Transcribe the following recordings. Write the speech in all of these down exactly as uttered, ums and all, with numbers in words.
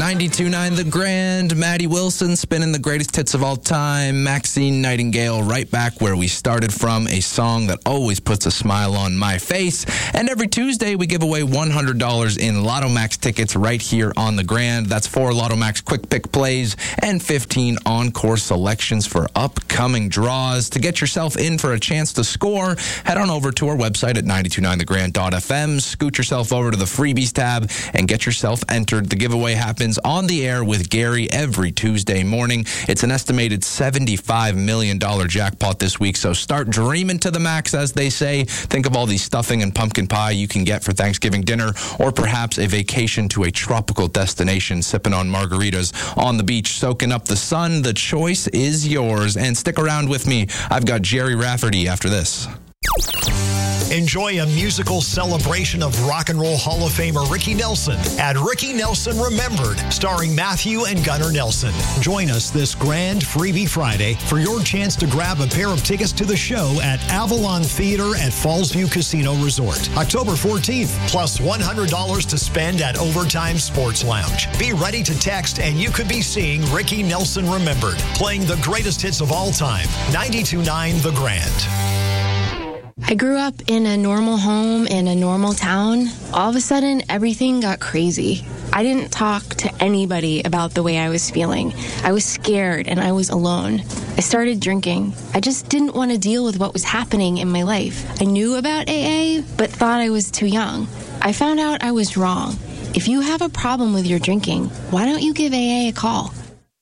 ninety-two point nine The Grand, Maddie Wilson spinning the greatest hits of all time. Maxine Nightingale right back where we started from, a song that always puts a smile on my face. And every Tuesday we give away one hundred dollars in Lotto Max tickets right here on The Grand. That's four Lotto Max quick pick plays and fifteen encore selections for upcoming draws. To get yourself in for a chance to score, head on over to our website at nine two nine the grand dot f m, scoot yourself over to the freebies tab and get yourself entered. The giveaway happens on the air with Gary every Tuesday morning. It's an estimated seventy-five million dollars jackpot this week, so start dreaming to the max, as they say. Think of all the stuffing and pumpkin pie you can get for Thanksgiving dinner, or perhaps a vacation to a tropical destination, sipping on margaritas on the beach, soaking up the sun. The choice is yours. And stick around with me. I've got Jerry Rafferty after this. Enjoy a musical celebration of Rock and Roll Hall of Famer Ricky Nelson at Ricky Nelson Remembered, starring Matthew and Gunnar Nelson. Join us this Grand Freebie Friday for your chance to grab a pair of tickets to the show at Avalon Theater at Fallsview Casino Resort, October fourteenth, plus one hundred dollars to spend at Overtime Sports Lounge. Be ready to text and you could be seeing Ricky Nelson Remembered, playing the greatest hits of all time. ninety-two point nine The Grand. I grew up in a normal home in a normal town. All of a sudden, everything got crazy. I didn't talk to anybody about the way I was feeling. I was scared and I was alone. I started drinking. I just didn't want to deal with what was happening in my life. I knew about A A, but thought I was too young. I found out I was wrong. If you have a problem with your drinking, why don't you give A A a call?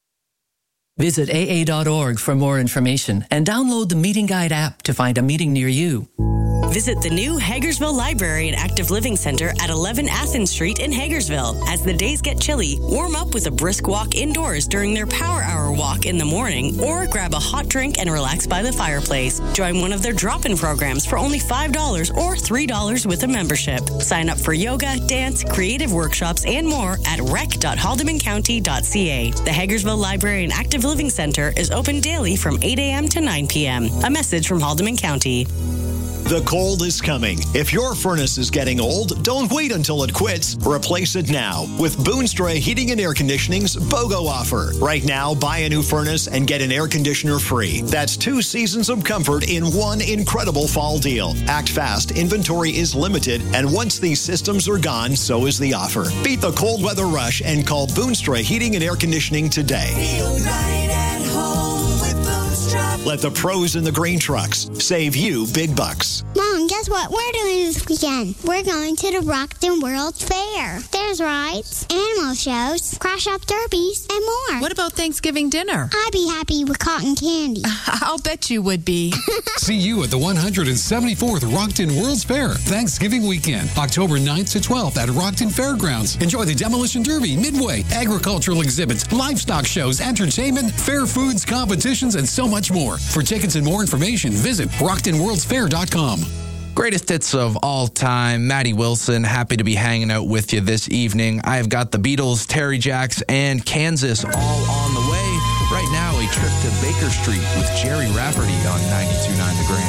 Visit A A dot org for more information and download the Meeting Guide app to find a meeting near you. Visit the new Hagersville Library and Active Living Center at eleven Athens Street in Hagersville. As the days get chilly, warm up with a brisk walk indoors during their Power Hour walk in the morning, or grab a hot drink and relax by the fireplace. Join one of their drop-in programs for only five dollars or three dollars with a membership. Sign up for yoga, dance, creative workshops, and more at rec dot haldeman county dot c a. The Hagersville Library and Active Living Center is open daily from eight a.m. to nine p.m. A message from Haldeman County. The cold is coming. If your furnace is getting old, don't wait until it quits. Replace it now with Boonstra Heating and Air Conditioning's BOGO offer. Right now, buy a new furnace and get an air conditioner free. That's two seasons of comfort in one incredible fall deal. Act fast. Inventory is limited, and once these systems are gone, so is the offer. Beat the cold weather rush and call Boonstra Heating and Air Conditioning today. Feel right at home with Boonstra. Let the pros in the green trucks save you big bucks. Mom, guess what we're doing this weekend? We're going to the Rockton World Fair. There's rides, animal shows, crash-up derbies, and more. What about Thanksgiving dinner? I'd be happy with cotton candy. I'll bet you would be. See you at the one hundred seventy-fourth Rockton World's Fair, Thanksgiving weekend, October ninth to twelfth at Rockton Fairgrounds. Enjoy the Demolition Derby, Midway, agricultural exhibits, livestock shows, entertainment, fair foods, competitions, and so much more. For tickets and more information, visit rockton worlds fair dot com. Greatest hits of all time. Maddie Wilson, happy to be hanging out with you this evening. I've got the Beatles, Terry Jacks, and Kansas all on the way. Right now, a trip to Baker Street with Jerry Rafferty on ninety-two point nine The Grand.